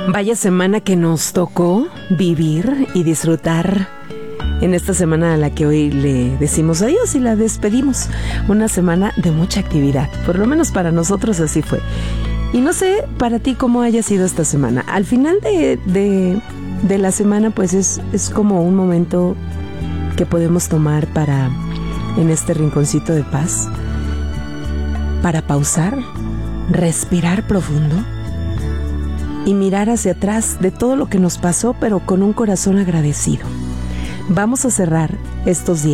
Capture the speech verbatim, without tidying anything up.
Vaya semana que nos tocó vivir y disfrutar en esta semana a la que hoy le decimos adiós y la despedimos. Una semana de mucha actividad, por lo menos para nosotros así fue. Y no sé para ti cómo haya sido esta semana. Al final de, de, de la semana pues es, es como un momento que podemos tomar para, en este rinconcito de paz, para pausar, respirar profundo y mirar hacia atrás de todo lo que nos pasó, pero con un corazón agradecido. Vamos a cerrar estos días